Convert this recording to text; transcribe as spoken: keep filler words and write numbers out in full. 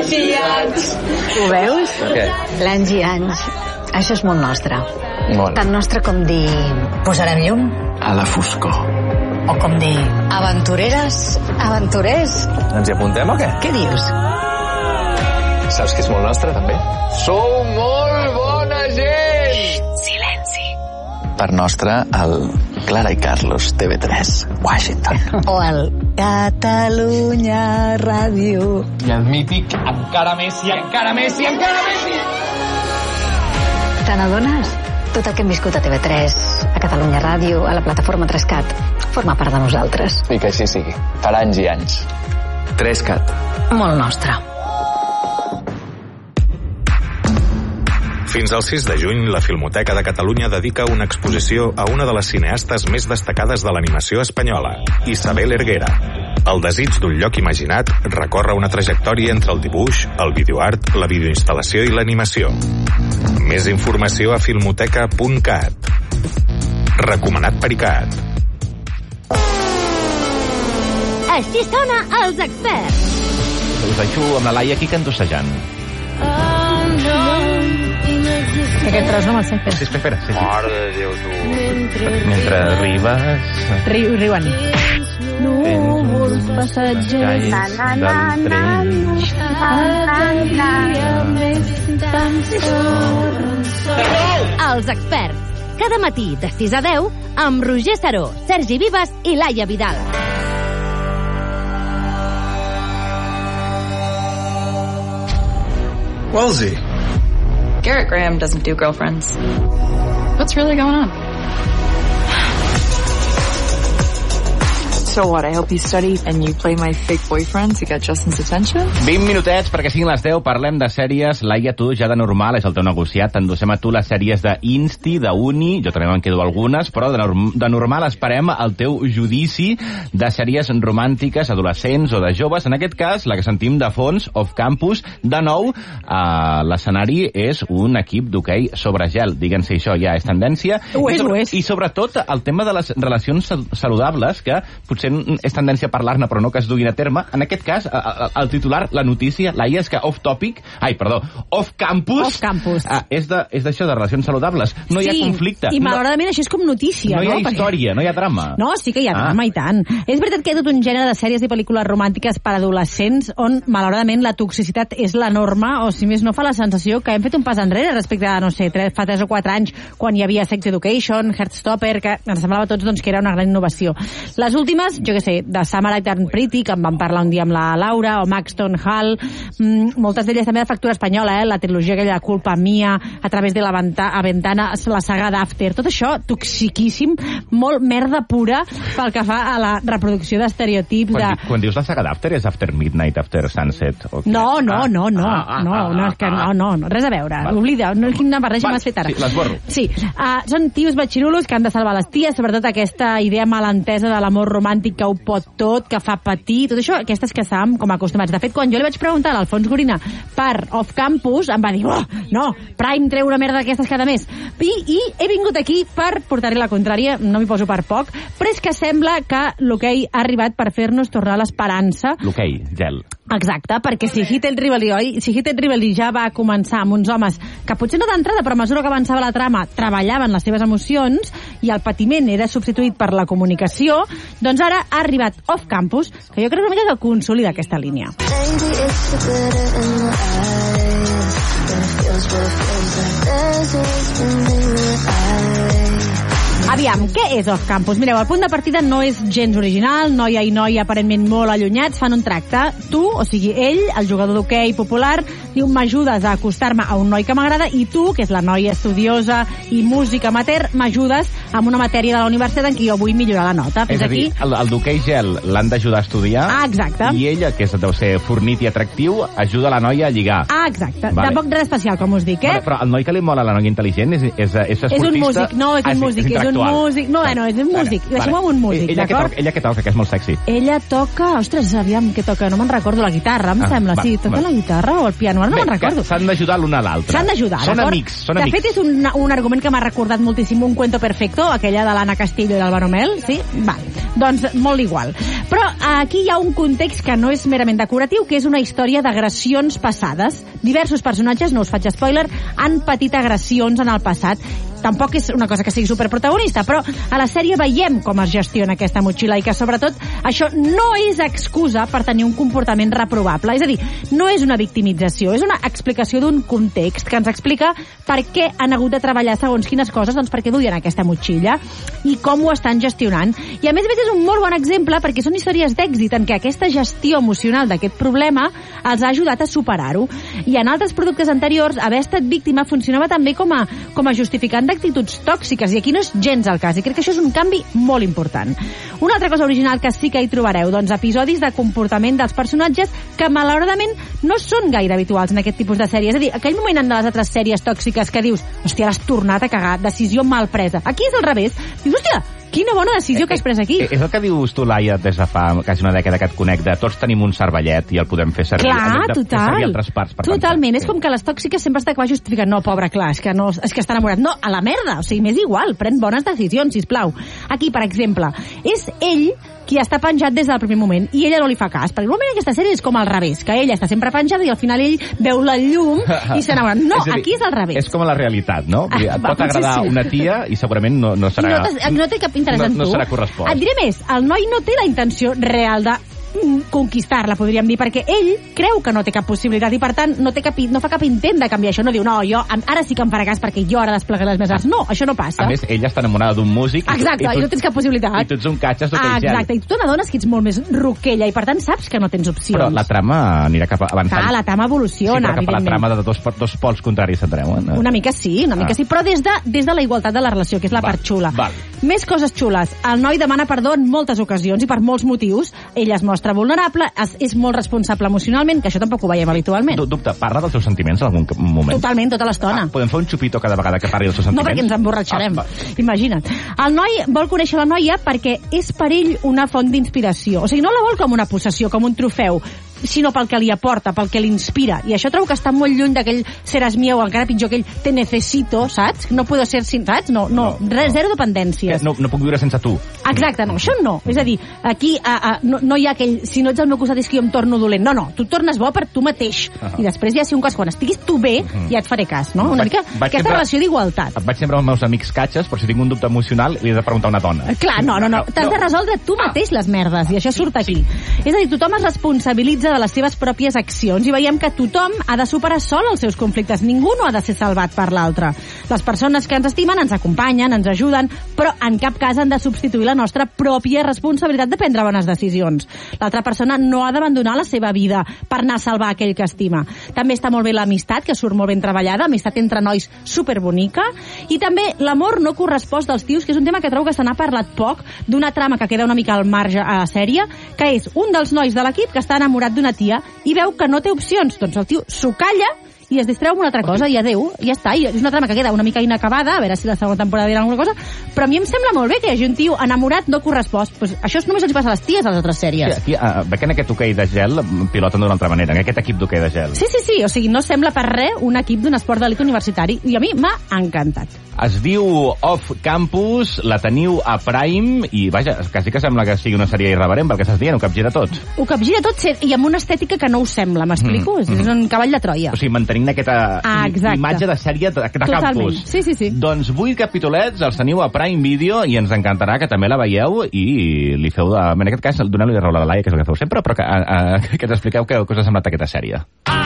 anys i anys. Ho veus? Què? L'anys i anys. Això és molt nostre. Molt. Tan nostre com dir... Posarem llum? A la foscor. O com dir... Aventureres? Aventurers? Ens hi apuntem o què? Què dius? Saps que és molt nostre, també? Sou molt bona gent! Silenci. Per nostre, el Clara i Carlos, T V tres, Washington. O el Catalunya Ràdio. I el mític encara més i encara més i encara més i... Te n'adones? Tot el que hem viscut a T V tres, a Catalunya Ràdio, a la plataforma tres cat, forma part de nosaltres. I que així sigui. Per anys i anys. tres cat. Molt nostre. Fins al sis de juny, la Filmoteca de Catalunya dedica una exposició a una de les cineastes més destacades de l'animació espanyola, Isabel Erguera. El desig d'un lloc imaginat recorre una trajectòria entre el dibuix, el videoart, la videoinstal·lació i l'animació. Més informació a filmoteca punt cat. Recomanat per ICAT. Així sona Els Experts. Us deixo amb la Laia aquí cantussejant. Aquest tros no me'l sé fer. Sí, espera, sí, sí. Mare de Déu, tu. Mentre arribes... Riu, riuen. Núvols passatgers del tren. Els Experts. Cada matí de sis a deu amb Roger Saró, Sergi Vives i Laia Vidal. Wellesley. Garrett Graham doesn't do girlfriends. What's really going on? So what, I help you study and you play my fake boyfriend to get Justin's attention? vint minutets perquè siguin les deu, parlem de sèries. Laia, tu ja de normal, és el teu negociat, t'endossem a tu les sèries d'Insti, d'Uni, jo també me'n quedo algunes, però de, norm de normal esperem el teu judici de sèries romàntiques, adolescents o de joves. En aquest cas, la que sentim de fons, Off Campus, de nou, eh, l'escenari és un equip d'hoquei sobre gel. Digue'ns si això ja és tendència. Ho és, I, sobre, ho és. I sobretot el tema de les relacions saludables, que potser és tendència a parlar-ne però no que es duguin a terme. En aquest cas, el titular, la notícia, Laia, és que off topic, ai, perdó, off campus, off campus. Ah, és d'això, de, de relacions saludables. No sí, hi ha conflicte. I malauradament no, això és com notícia. No hi ha no? història, no hi ha drama. No, sí que hi ha drama, ah. i tant. És veritat que hi ha tot un gènere de sèries i pel·lícules romàntiques per adolescents on, malauradament, la toxicitat és la norma, o si més no fa la sensació que hem fet un pas enrere respecte a, no sé, tres, fa tres o quatre anys, quan hi havia Sex Education, Heartstopper, que ens semblava a tots doncs, que era una gran innovació. Les últimes, jo què sé, de Summer I Turned Pretty, que en vam parlar un dia amb la Laura, o Maxton Hall, mmm, moltes d'elles també de factura espanyola, eh? La trilogia aquella Culpa Mia, a través de la Ventana, la saga d'After, tot això toxiquíssim, molt merda pura pel que fa a la reproducció d'estereotips. Quan, de... quan dius la saga d'After, és After Midnight, After Sunset? O no, no, ah, no, no, ah, ah, no, ah, no, és que no, no, no, res a veure, Val. Oblida, no, quina barreja m'has fet ara. Sí, l'esborro. Sí, uh, són tios batxirulos que han de salvar les ties, sobretot aquesta idea malentesa de l'amor romàntic que ho pot tot, que fa patir, tot això, aquestes que estàvem com acostumats. De fet, quan jo li vaig preguntar a l'Alfons Gorina per Off Campus, em va dir, oh, no, Prime treu una merda d'aquestes cada mes. I, I he vingut aquí per portar-hi la contrària, no m'hi poso per poc, però és que sembla que l'hoquei ha arribat per fer-nos tornar l'esperança. L'hoquei, gel. Exacte, perquè si Hit and Rivalry, si Hit and Rivalry ja va començar amb uns homes que potser no d'entrada, però a mesura que avançava la trama treballaven les seves emocions i el patiment era substituït per la comunicació, doncs ara ha arribat Off Campus, que jo crec una mica que consolida aquesta línia. Aviam, què és Off Campus? Mireu, el punt de partida no és gens original, noia i noia aparentment molt allunyats, fan un tracte. Tu, o sigui, ell, el jugador d'hoquei popular, diu, m'ajudes a acostar-me a un noi que m'agrada, i tu, que és la noia estudiosa i música amateur, m'ajudes amb una matèria de la universitat en què jo vull millorar la nota. Fins és a dir, aquí... el, el d'hoquei gel l'han d'ajudar a estudiar, ah, exacte. I ella, que és, deu ser fornit i atractiu, ajuda la noia a lligar. Ah, exacte. Vale. Tampoc res especial, com us dic, eh? Però, però el noi que li mola la noia intel·ligent és, és, és esportista... És un músic, no, és un ah, músic, és, és un músic... No, no, és músic. Deixem-ho amb un músic, ella d'acord? Que toca, ella que toca, que és molt sexy. Ella toca... Ostres, aviam què toca. No me'n recordo. La guitarra, em ah, sembla. Va, sí, toca va. la guitarra o el piano. Ara no me'n recordo. S'han d'ajudar l'un a l'altre. S'han d'ajudar, Són d'acord? amics, són de amics. De fet, és un, un argument que m'ha recordat moltíssim Un cuento perfecto, aquella de l'Anna Castillo i l'Álvaro Mel, sí? Va, doncs molt igual. Però aquí hi ha un context que no és merament decoratiu, que és una història d'agressions passades. Diversos personatges, no us faig spoiler, han patit agressions en el passat. Tampoc és una cosa que sigui superprotagonista, però a la sèrie veiem com es gestiona aquesta motxilla i que, sobretot, això no és excusa per tenir un comportament reprovable. És a dir, no és una victimització, és una explicació d'un context que ens explica per què han hagut de treballar segons quines coses, doncs perquè duien aquesta motxilla i com ho estan gestionant. I, a més a més, és un molt bon exemple perquè són històries d'èxit en què aquesta gestió emocional d'aquest problema els ha ajudat a superar-ho. I en altres productes anteriors, haver estat víctima funcionava també com a, com a justificant d'actituds tòxiques, i aquí no és gens el cas, i crec que això és un canvi molt important. Una altra cosa original que sí que hi trobareu, doncs episodis de comportament dels personatges que malauradament no són gaire habituals en aquest tipus de sèries. És a dir, aquell moment en les altres sèries tòxiques que dius, hòstia, l'has tornat a cagar, decisió mal presa. Aquí és al revés. Dius, hòstia, quina bona decisió que has pres aquí. Eh, és el que dius tu, Laia, des de fa quasi una dècada que et conec, de tots tenim un cervellet i el podem fer servir. Clar, de, total. Fer servir altres parts. Per Totalment. pensar. És com que les tòxiques sempre està que justificant. No, pobre, clar, és que, no, és que està enamorat. No, a la merda. O sigui, m'és igual. Pren bones decisions, sisplau. Aquí, per exemple, és ell qui està penjat des del primer moment i ella no li fa cas, perquè normalment aquesta sèrie és com al revés, que ella està sempre penjada i al final ell veu la llum i s'enamora. No, és dir, aquí és al revés. És com a la realitat, no? Ah, et pot agradar sí. una tia i segurament no, no serà... No, no té cap interès no, en tu. No serà correspost. Et diré més, el noi no té la intenció real de conquistar-la, podríem dir, perquè ell creu que no té cap possibilitat i, per tant, no, té cap, no fa cap intent de canviar això. No diu, no, jo ara sí que em farà cas perquè jo ara desplegaré les meves arts. No, això no passa. A més, ella està enamorada d'un músic. Exacte, i, tu, i no tens cap possibilitat. I tu ets un catxes tot ah, el gel. Exacte, i tu te n'adones que ets molt més roquella i, per tant, saps que no tens opcions. Però la trama anirà cap avançant. Ah, la trama evoluciona, sí, però cap a la trama de dos, dos pols contraris s'entreuen. Una mica sí, una mica ah. sí, però des de, des de la igualtat de la relació, que és la val, part xula. Val. Més coses xules. El noi demana perdó en moltes ocasions i per molts motius. Ell es mostra vulnerable, es, és molt responsable emocionalment, que això tampoc ho veiem habitualment. Dubte, parla dels seus sentiments en algun moment? Totalment, tota l'estona. Ah, podem fer un xupito cada vegada que parli dels seus sentiments? No, perquè ens emborratxarem. Ah, imagina't. El noi vol conèixer la noia perquè és per ell una font d'inspiració. O sigui, no la vol com una possessió, com un trofeu, sinó pel que li aporta, pel que l'inspira. I això trobo que està molt lluny d'aquell seràs mieu, encara pitjor aquell te necesito, saps? No puedo ser sin, saps? No, no, no, res, zero dependències. No, no puc viure sense tu. Exacte, no, això no. És a dir, aquí a, a, no, no hi ha aquell, si no ets al meu costat és que jo em torno dolent. No, no, tu tornes bo per tu mateix. Uh -huh. I després ja, si un cas, quan estiguis tu bé, uh -huh. ja et faré cas, no? Una vaig, mica vaig aquesta sempre, relació d'igualtat. Et vaig sempre amb els meus amics catxes, però si tinc un dubte emocional li he de preguntar a una dona. Clar, no, no, no. T'has no. de resoldre tu mateix les merdes, i això surt aquí. Sí. És a dir, tothom es responsabilitza de les seves pròpies accions i veiem que tothom ha de superar sol els seus conflictes. Ningú no ha de ser salvat per l'altre. Les persones que ens estimen ens acompanyen, ens ajuden, però en cap cas han de substituir la nostra pròpia responsabilitat de prendre bones decisions. L'altra persona no ha d'abandonar la seva vida per anar a salvar aquell que estima. També està molt bé l'amistat, que surt molt ben treballada, amistat entre nois superbonica, i també l'amor no correspost dels tios, que és un tema que trobo que se n'ha parlat poc, d'una trama que queda una mica al marge a la sèrie, que és un dels nois de l'equip que està enamorat d'una tia i veu que no té opcions, doncs el tio s'ho calla i es distreu amb una altra cosa, i adeu, ja està. I és una trama que queda una mica inacabada, a veure si la segona temporada dirà alguna cosa, però a mi em sembla molt bé que hi hagi un tio enamorat no correspost. Pues això només els passa a les ties a les altres sèries. Sí, aquí, uh, veig que en aquest hoquei de gel piloten d'una altra manera, en aquest equip d'hoquei de gel. Sí, sí, sí, o sigui, no sembla per res un equip d'un esport d'elit universitari, i a mi m'ha encantat. Es diu Off Campus, la teniu a Prime, i vaja, quasi que sembla que sigui una sèrie irreverent, pel que estàs dient, ho capgira tot. Ho capgira tot, i amb una estètica que no ho sembla, m'explico? Mm. És un cavall de Troia. O sigui, mantenint aquesta ah, imatge de sèrie de, de campus. Sí, sí, sí. Doncs vuit capitolets els teniu a Prime Video i ens encantarà que també la veieu i li feu, de, en aquest cas, doneu-li de raó a la Laia, que és el que feu sempre, però que, a, a, que ens expliqueu què us ha semblat aquesta sèrie.